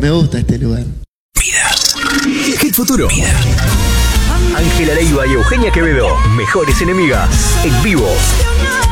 Me gusta este lugar. Hit Futuro. Ángela Leiva y Eugenia Quevedo, mejores enemigas, en vivo.